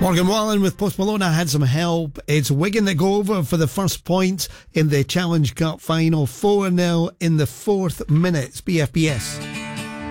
Morgan Wallen with Post Malone. I had some help. It's Wigan that go over for the first point in the Challenge Cup final. 4-0 in the 4th minute. It's BFBS.